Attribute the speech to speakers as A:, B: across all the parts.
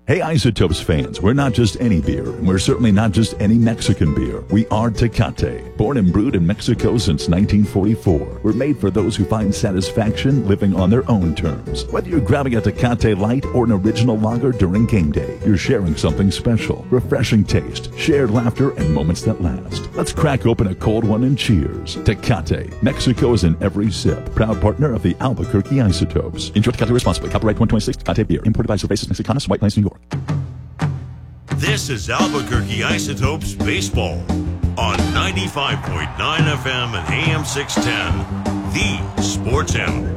A: Hey Isotopes fans, we're not just any beer, and we're certainly not just any Mexican beer. We are Tecate. Born and brewed in Mexico since 1944, we're made for those who find satisfaction living on their own terms. Whether you're grabbing a Tecate Light or an original lager during game day, you're sharing something special. Refreshing taste, shared laughter, and moments that last. Let's crack open a cold one and cheers. Tecate. Mexico is in every sip. Proud partner of the Albuquerque Isotopes. Enjoy Tecate responsibly. Copyright 2026 Tecate Beer. Imported by Cervezas Mexicanas, White Plains, New York.
B: This is Albuquerque Isotopes Baseball on 95.9 FM and AM 610, the Sports Animal.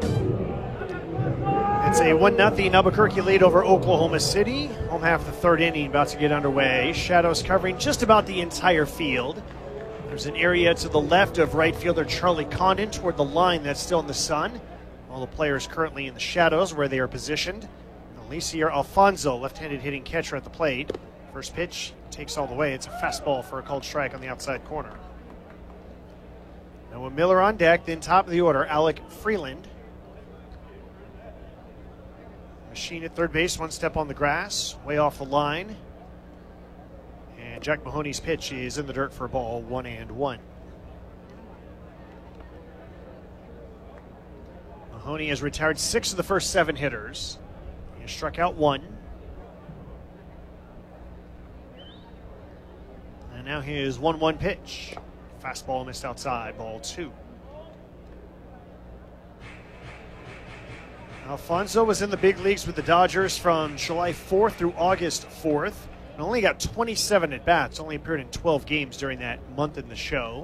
C: It's a 1-0 Albuquerque lead over Oklahoma City. Home half of the third inning about to get underway. Shadows covering just about the entire field. There's an area to the left of right fielder Charlie Condon toward the line that's still in the sun. All the players currently in the shadows where they are positioned. Alicia Alfonso, left-handed hitting catcher at the plate. First pitch takes all the way. It's a fastball for a called strike on the outside corner. Noah Miller on deck, then top of the order, Alec Freeland. Machine at third base, one step on the grass, way off the line. And Jack Mahoney's pitch is in the dirt for a ball, 1-1. Mahoney has retired 6 of the first 7 hitters. He has struck out 1. And now his 1-1 pitch. Fastball missed outside, ball 2. Alfonso was in the big leagues with the Dodgers from July 4th through August 4th. And only got 27 at-bats, only appeared in 12 games during that month in the show.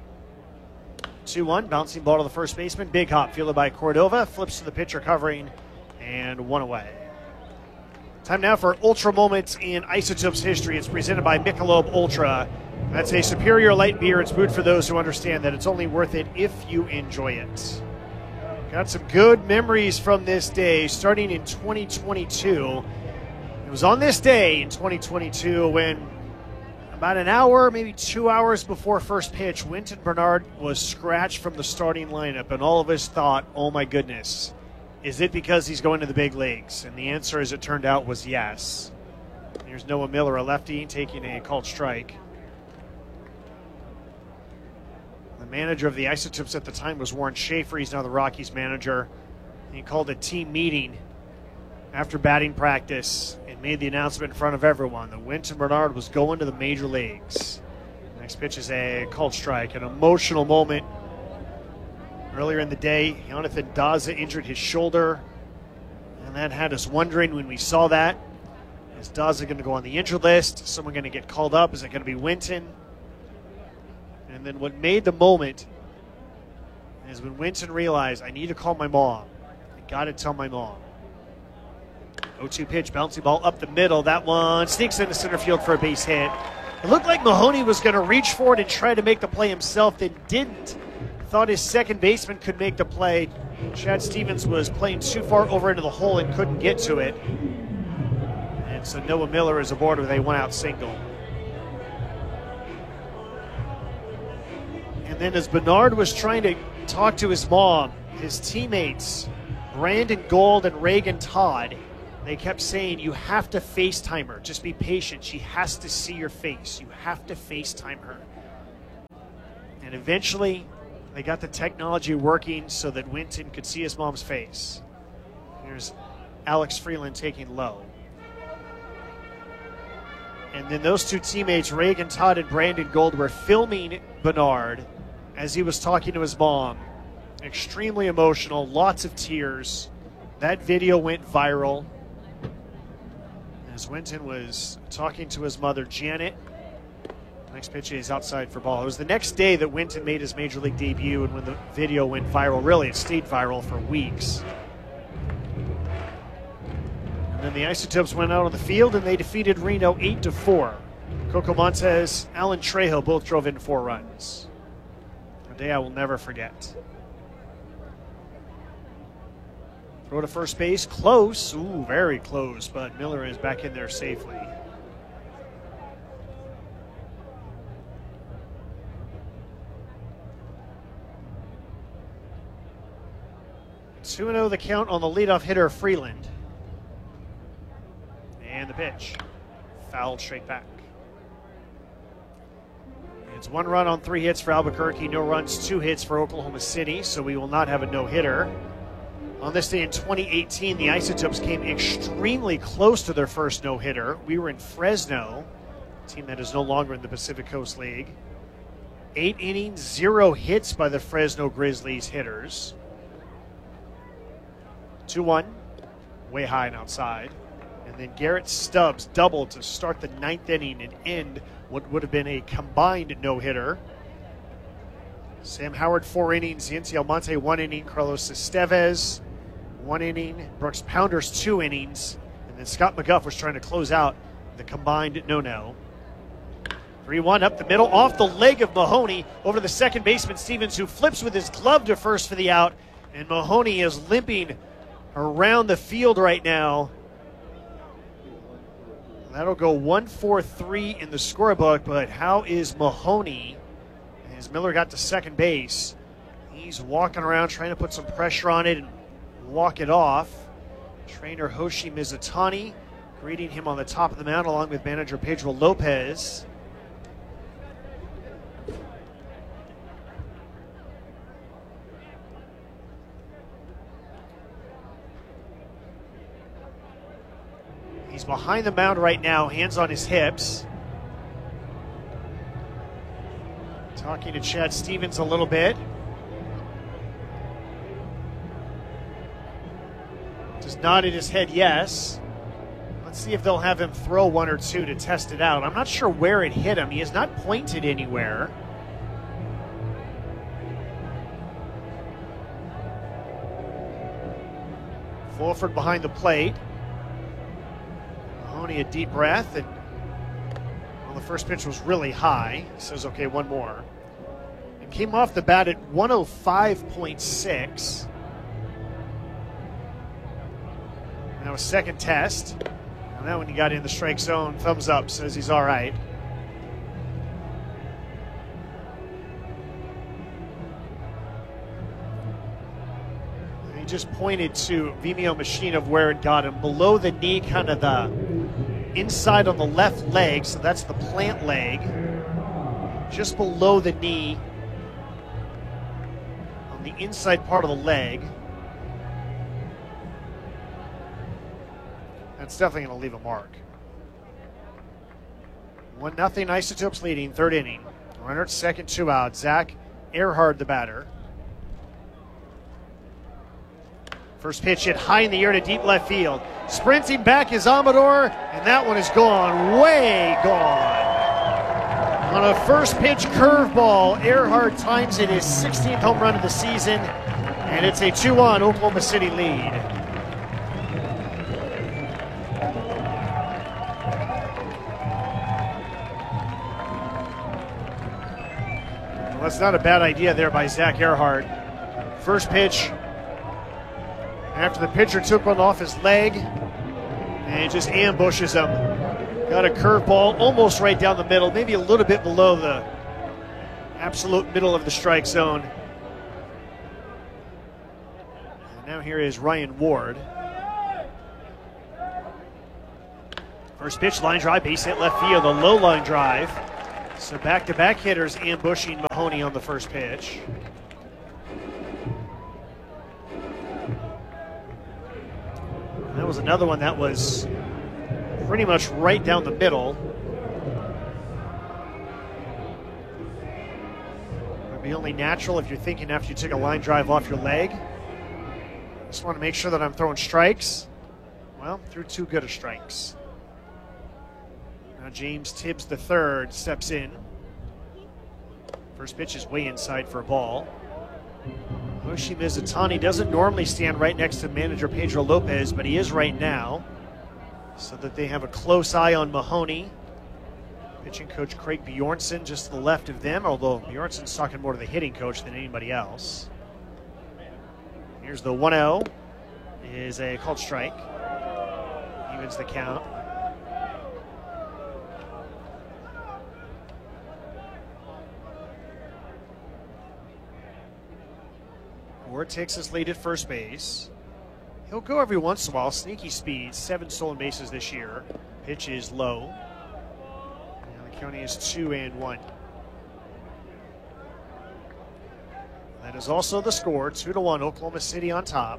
C: 2-1, bouncing ball to the first baseman. Big hop fielded by Cordova. Flips to the pitcher covering, and 1 away. Time now for Ultra Moments in Isotopes history. It's presented by Michelob Ultra. That's a superior light beer. It's brewed for those who understand that it's only worth it if you enjoy it. Got some good memories from this day starting in 2022. It was on this day in 2022 when about an hour, maybe 2 hours before first pitch, Wynton Bernard was scratched from the starting lineup, and all of us thought, oh my goodness, is it because he's going to the big leagues? And the answer, as it turned out, was yes. Here's Noah Miller, a lefty, taking a called strike. The manager of the Isotopes at the time was Warren Schaefer. He's now the Rockies manager. He called a team meeting after batting practice and made the announcement in front of everyone that Wynton Bernard was going to the major leagues. Next pitch is a called strike, an emotional moment. Earlier in the day, Jonathan Daza injured his shoulder, and that had us wondering when we saw that, is Daza going to go on the injured list? Is someone going to get called up? Is it going to be Wynton? And then what made the moment is when Wynton realized, I need to call my mom. I got to tell my mom. 0-2 pitch, bouncing ball up the middle. That one sneaks into center field for a base hit. It looked like Mahoney was going to reach for it and try to make the play himself, then didn't. Thought his second baseman could make the play. Chad Stevens was playing too far over into the hole and couldn't get to it. And so Noah Miller is aboard with a 1-out single. And then as Bernard was trying to talk to his mom, his teammates, Brandon Gold and Reagan Todd, they kept saying, you have to FaceTime her. Just be patient. She has to see your face. You have to FaceTime her. And eventually, they got the technology working so that Wynton could see his mom's face. Here's Alex Freeland taking low. And then those two teammates, Reagan Todd and Brandon Gold, were filming Bernard as he was talking to his mom. Extremely emotional, lots of tears. That video went viral as Wynton was talking to his mother, Janet. Next pitch is outside for ball. It was the next day that Wynton made his major league debut, and when the video went viral, really it stayed viral for weeks. And then the Isotopes went out on the field and they defeated Reno 8-4. Coco Montes, Alan Trejo both drove in 4 runs. A day I will never forget. Throw to first base, close, ooh, very close, but Miller is back in there safely. 2-0 the count on the leadoff hitter, Freeland. And the pitch. Fouled straight back. It's 1 run on 3 hits for Albuquerque, no runs, 2 hits for Oklahoma City, so we will not have a no-hitter. On this day in 2018, the Isotopes came extremely close to their first no-hitter. We were in Fresno, a team that is no longer in the Pacific Coast League. 8 innings, 0 hits by the Fresno Grizzlies hitters. 2-1, way high and outside. And then Garrett Stubbs doubled to start the 9th inning and end what would have been a combined no-hitter. Sam Howard, 4 innings. Yancy Almonte, 1 inning. Carlos Estevez, 1 inning. Brooks Pounders, 2 innings. And then Scott McGuff was trying to close out the combined no-no. 3-1 up the middle, off the leg of Mahoney, over the second baseman Stevens, who flips with his glove to first for the out. And Mahoney is limping around the field right now. That'll go 1-4-3 in the scorebook, but how is Mahoney? As Miller got to second base, he's walking around trying to put some pressure on it and walk it off. Trainer Hoshi Mizutani greeting him on the top of the mound along with manager Pedro Lopez. He's behind the mound right now, hands on his hips. Talking to Chad Stevens a little bit. Just nodded his head yes. Let's see if they'll have him throw 1 or 2 to test it out. I'm not sure where it hit him. He has not pointed anywhere. Fulford behind the plate. Mahoney a deep breath, and well, the first pitch was really high. He says, okay, 1 more. And came off the bat at 105.6. Now a second test. And that when he got in the strike zone, thumbs up, says he's all right. He just pointed to Vimeo machine of where it got him. Below the knee, kind of the inside on the left leg, so that's the plant leg. Just below the knee, on the inside part of the leg. That's definitely going to leave a mark. 1-0 Isotopes leading, 3rd inning. Runner at second, 2 out. Zach Earhart, the batter. First pitch hit high in the air to deep left field. Sprinting back is Amador, and that one is gone, way gone. On a first pitch curveball, Earhart times it his 16th home run of the season, and it's a 2-1 Oklahoma City lead. Well, that's not a bad idea there by Zach Earhart. First pitch, after the pitcher took one off his leg, and just ambushes him. Got a curveball almost right down the middle, maybe a little bit below the absolute middle of the strike zone. And now here is Ryan Ward. First pitch, line drive, base hit left field, a low line drive. So back-to-back hitters ambushing Mahoney on the first pitch. And that was another one that was pretty much right down the middle. It would be only natural if you're thinking after you took a line drive off your leg. Just want to make sure that I'm throwing strikes. Well, threw 2 good of strikes. Now James Tibbs III steps in. First pitch is way inside for a ball. Hoshi Mizutani doesn't normally stand right next to manager Pedro Lopez, but he is right now, so that they have a close eye on Mahoney. Pitching coach Craig Bjornson just to the left of them, although Bjornson's talking more to the hitting coach than anybody else. Here's the 1-0. Is a called strike. Evens the count. Ward takes his lead at first base. He'll go every once in a while. Sneaky speed, 7 stolen bases this year. Pitch is low. Now the count is 2-1. That is also the score, 2-1, Oklahoma City on top.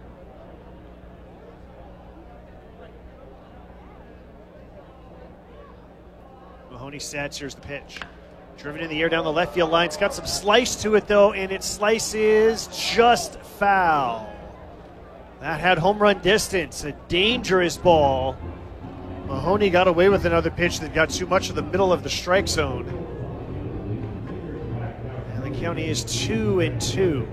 C: Mahoney sets, here's the pitch. Driven in the air down the left field line. It's got some slice to it though, and its slice is just foul. That had home run distance, a dangerous ball. Mahoney got away with another pitch that got too much of the middle of the strike zone. And the count is 2-2.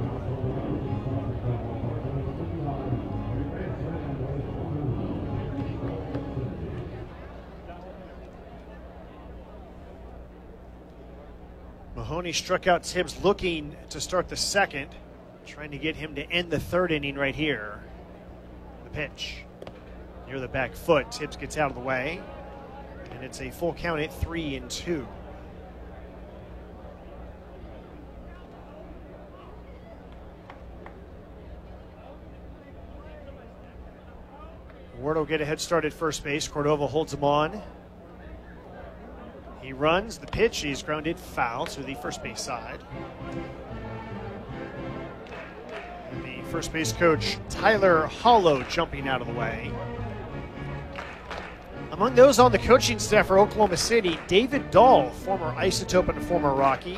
C: Mahoney struck out Tibbs looking to start the second, trying to get him to end the third inning right here. The pitch near the back foot. Tibbs gets out of the way, and it's a full count at 3-2. Ward will get a head start at first base. Cordova holds him on. He runs the pitch. He's grounded foul to the first base side. And the first base coach, Tyler Hollow, jumping out of the way. Among those on the coaching staff for Oklahoma City, David Dahl, former Isotope and former Rocky.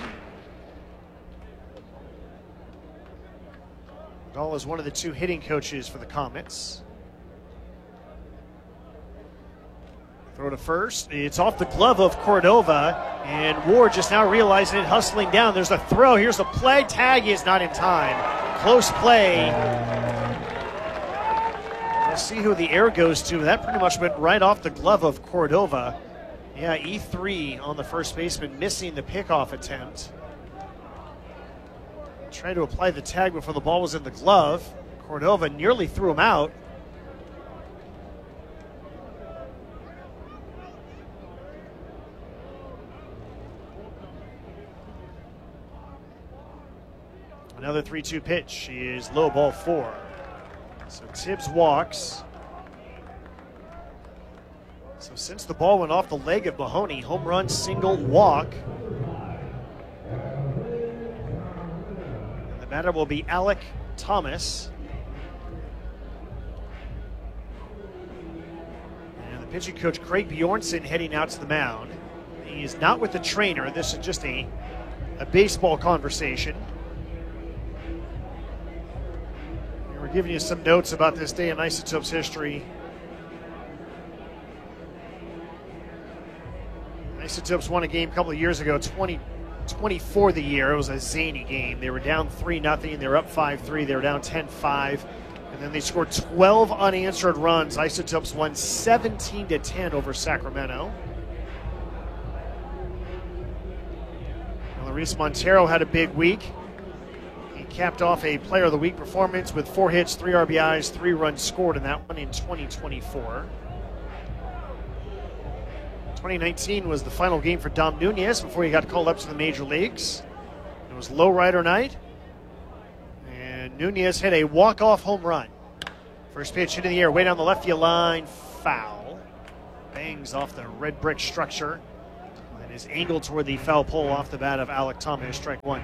C: Dahl is one of the two hitting coaches for the Comets. Throw to first. It's off the glove of Cordova, and Ward just now realizing it, hustling down. There's a throw. Here's the play. Tag is not in time. Close play. Let's see who the air goes to. That pretty much went right off the glove of Cordova. Yeah, E3 on the first baseman, missing the pickoff attempt. Tried to apply the tag before the ball was in the glove. Cordova nearly threw him out. Another 3-2 pitch is low, ball 4. So Tibbs walks. So since the ball went off the leg of Mahoney, home run, single, walk. And the batter will be Alec Thomas. And the pitching coach, Craig Bjornson, heading out to the mound. He is not with the trainer. This is just a baseball conversation. We're giving you some notes about this day in Isotopes history. Isotopes won a game a couple of years ago, 20-24 the year. It was a zany game. They were down 3-0. They were up 5-3. They were down 10-5. And then they scored 12 unanswered runs. Isotopes won 17-10 over Sacramento. Well, Luis Montero had a big week. Capped off a Player of the Week performance with 4 hits, 3 RBIs, 3 runs scored in that one in 2024. 2019 was the final game for Dom Nunez before he got called up to the major leagues. It was lowrider night, and Nunez hit a walk-off home run. First pitch into the air, way down the left field line, foul. Bangs off the red brick structure and is angled toward the foul pole off the bat of Alec Thomas, strike 1.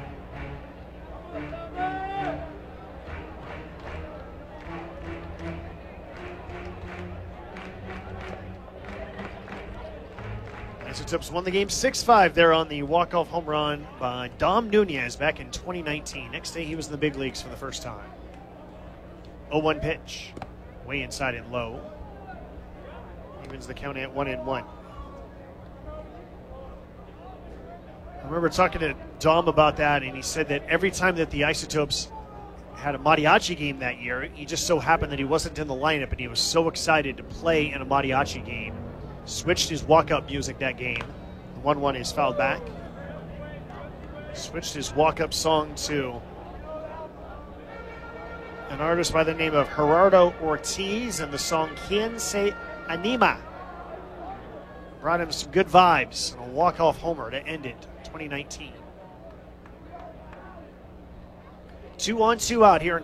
C: Isotopes won the game 6-5 there on the walk-off home run by Dom Nunez back in 2019. Next day he was in the big leagues for the first time. 0-1 pitch. Way inside and low. Evens the count at 1-1. I remember talking to Dom about that, and he said that every time that the Isotopes had a mariachi game that year, he just so happened that he wasn't in the lineup, and he was so excited to play in a mariachi game. Switched his walk-up music that game. The 1-1 is fouled back. Switched his walk-up song to an artist by the name of Gerardo Ortiz, and the song Quien Se Anima. Brought him some good vibes and a walk-off homer to end it, 2019. 2-on, 2-out here in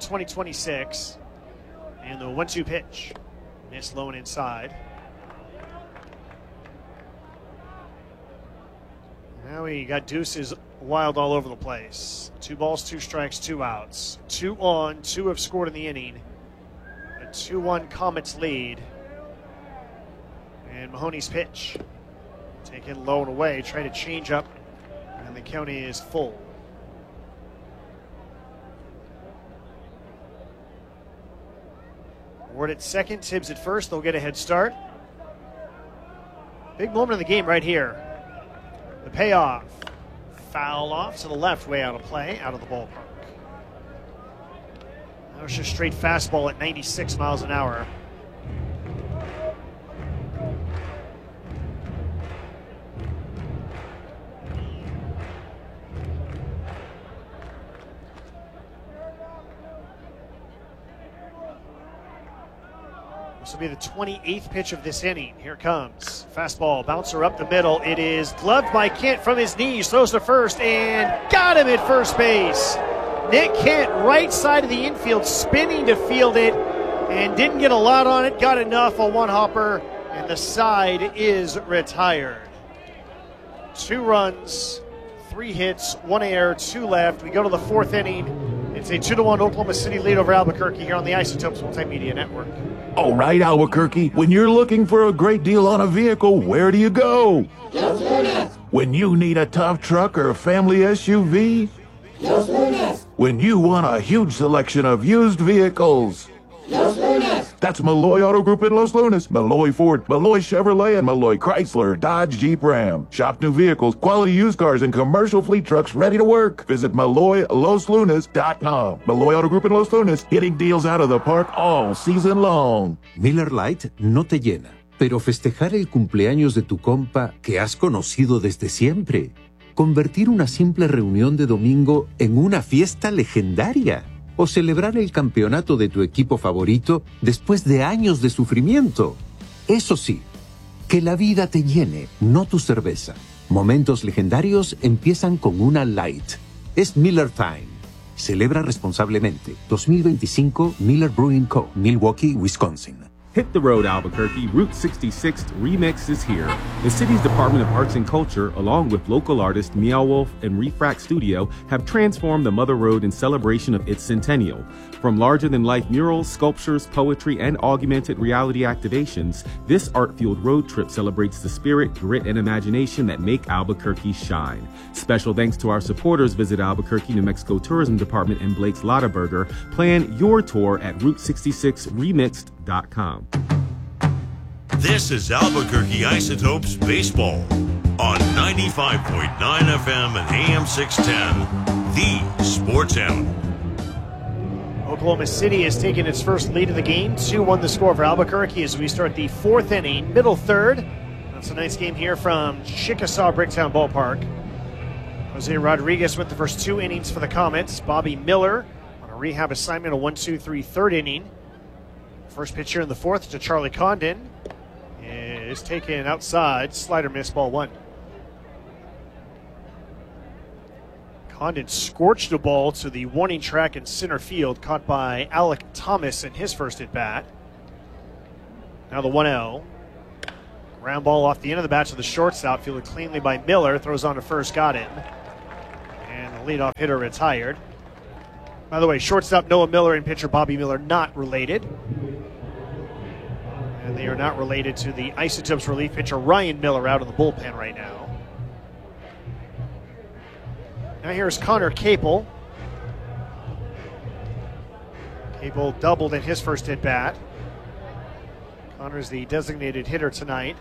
C: 2026. And the 1-2 pitch. Missed low and inside. Now we got deuces wild all over the place. 2 balls, 2 strikes, 2 outs. 2 on, 2 have scored in the inning. A 2-1 Comets lead. And Mahoney's pitch. Take it low and away, try to change up, and the count is full. Ward at second, Tibbs at first. They'll get a head start. Big moment of the game right here. The payoff. Foul off to the left, way out of play, out of the ballpark. That was just straight fastball at 96 miles an hour. This will be the 28th pitch of this inning. Here it comes. Fastball, bouncer up the middle. It is gloved by Kent from his knees. Throws to first and got him at first base. Nick Kent, right side of the infield, spinning to field it and didn't get a lot on it. Got enough, a one-hopper, and the side is retired. 2 runs, 3 hits, 1 error, 2 left. We go to the 4th inning. It's a 2-1 Oklahoma City lead over Albuquerque here on the Isotopes Multimedia Network.
D: All right, Albuquerque, when you're looking for a great deal on a vehicle, where do you go?
E: Los Lunas.
D: When you need a tough truck or a family SUV?
E: Los Lunas.
D: When you want a huge selection of used vehicles?
E: Los Lunas.
D: That's Malloy Auto Group in Los Lunas, Malloy Ford, Malloy Chevrolet, and Malloy Chrysler, Dodge, Jeep, Ram. Shop new vehicles, quality used cars, and commercial fleet trucks ready to work. Visit MalloyLosLunas.com. Malloy Auto Group in Los Lunas, hitting deals out of the park all season long.
F: Miller Lite no te llena, pero festejar el cumpleaños de tu compa que has conocido desde siempre. Convertir una simple reunión de domingo en una fiesta legendaria. O celebrar el campeonato de tu equipo favorito después de años de sufrimiento. Eso sí, que la vida te llene, no tu cerveza. Momentos legendarios empiezan con una Light. Es Miller Time. Celebra responsablemente. 2025 Miller Brewing Co., Milwaukee, Wisconsin.
G: Hit the road, Albuquerque. Route 66 Remix is here. The city's Department of Arts and Culture, along with local artist Meow Wolf and Refract Studio, have transformed the Mother Road in celebration of its centennial. From larger-than-life murals, sculptures, poetry, and augmented reality activations, this art-fueled road trip celebrates the spirit, grit, and imagination that make Albuquerque shine. Special thanks to our supporters. Visit Albuquerque, New Mexico Tourism Department and Blake's Lottaburger. Plan your tour at Route66remixed.com.
B: This is Albuquerque Isotopes Baseball on 95.9 FM and AM 610, the Sports Hound.
C: Oklahoma City has taken its first lead of the game. 2-1 the score for Albuquerque as we start the 4th inning, middle third. That's a nice game here from Chickasaw Bricktown Ballpark. Jose Rodriguez went the first 2 innings for the Comets. Bobby Miller on a rehab assignment, a 1-2-3 third inning. First pitch here in the 4th to Charlie Condon is taken outside. Slider miss, ball 1. Condon scorched a ball to the warning track in center field, caught by Alec Thomas in his first at bat. Now the 1-0. Ground ball off the end of the bat to the shortstop, fielded cleanly by Miller. Throws on to first, got him. And the leadoff hitter retired. By the way, shortstop Noah Miller and pitcher Bobby Miller not related. And they are not related to the Isotopes relief pitcher Ryan Miller out of the bullpen right now. Now here's Connor Capel. Capel doubled in his first at bat. Connor's the designated hitter tonight.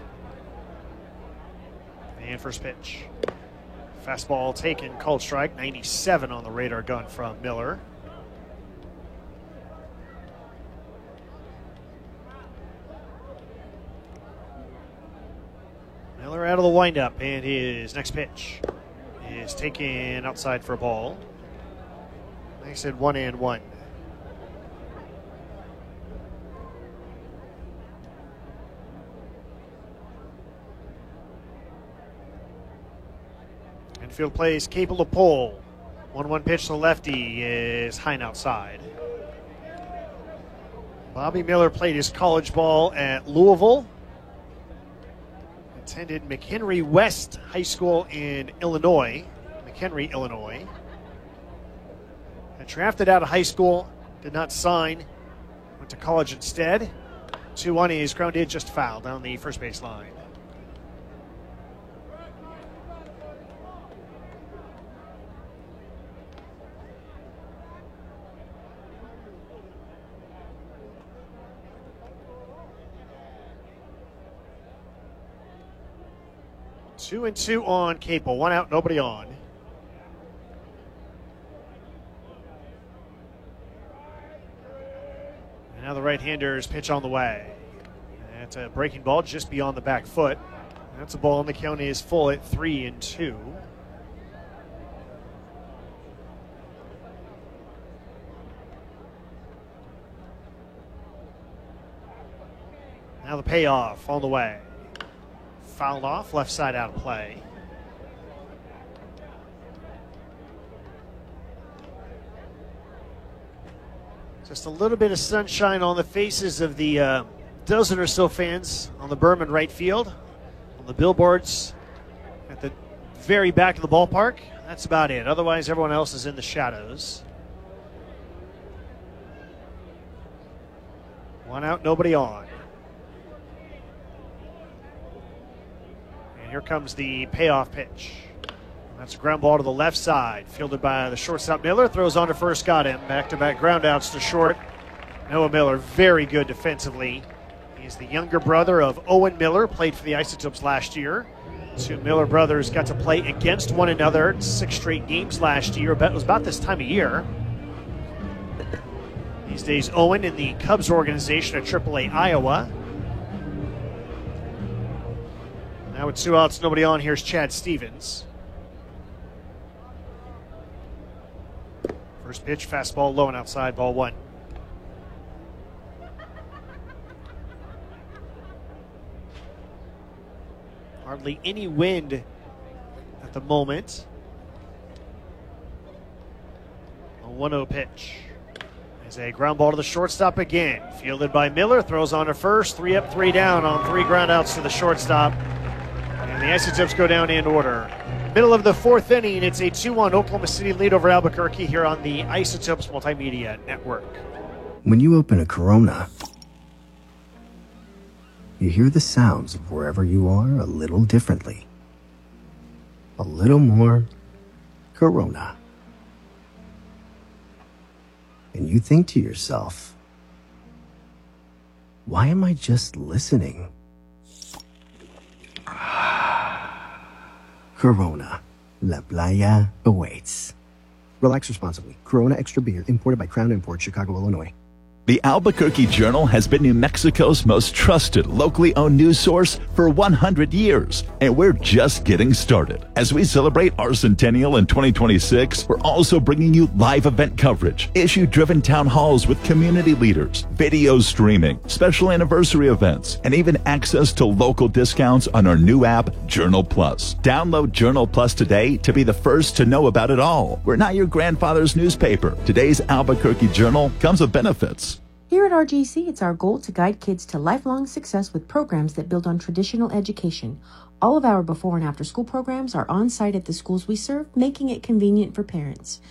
C: And first pitch. Fastball taken, called strike. 97 on the radar gun from Miller. Miller out of the windup, and his next pitch is taken outside for a ball. They said 1-1. Infield plays Capel to pull. 1-1 pitch to the lefty is high and outside. Bobby Miller played his college ball at Louisville. Attended McHenry West High School in Illinois, McHenry, Illinois. And drafted out of high school, did not sign, went to college instead. 2-1, his grounded, just fouled down the first base line. Two and two on Capel. One out, nobody on. And now the right-hander's pitch on the way. That's a breaking ball just beyond the back foot. That's a ball, and the count is full at 3-2. Now the payoff on the way. Fouled off, left side out of play. Just a little bit of sunshine on the faces of the dozen or so fans on the Berman right field, on the billboards at the very back of the ballpark. That's about it. Otherwise, everyone else is in the shadows. One out, nobody on. And here comes the payoff pitch. That's a ground ball to the left side, fielded by the shortstop Miller. Throws on to first, got him. Back-to-back groundouts to short. Noah Miller, very good defensively. He's the younger brother of Owen Miller, played for the Isotopes last year. Two Miller brothers got to play against one another 6 straight games last year. It was about this time of year. These days, Owen in the Cubs organization at AAA Iowa. Now with 2 outs, nobody on, here's Chad Stevens. First pitch, fastball low and outside, ball 1. Hardly any wind at the moment. A 1-0 pitch. There's a ground ball to the shortstop again. Fielded by Miller, throws on to first. 3 up, 3 down on 3 groundouts to the shortstop. And the Isotopes go down in order. Middle of the 4th inning, it's a 2-1 Oklahoma City lead over Albuquerque here on the Isotopes Multimedia Network.
H: When you open a Corona, you hear the sounds of wherever you are a little differently. A little more Corona. And you think to yourself, why am I just listening? Corona. La Playa awaits. Relax responsibly. Corona Extra Beer, imported by Crown Imports, Chicago, Illinois.
A: The Albuquerque Journal has been New Mexico's most trusted, locally owned news source for 100 years, and we're just getting started. As we celebrate our centennial in 2026, we're also bringing you live event coverage, issue-driven town halls with community leaders, video streaming, special anniversary events, and even access to local discounts on our new app, Journal Plus. Download Journal Plus today to be the first to know about it all. We're not your grandfather's newspaper. Today's Albuquerque Journal comes with benefits.
I: Here at RGC, it's our goal to guide kids to lifelong success with programs that build on traditional education. All of our before and after school programs are on site at the schools we serve, making it convenient for parents.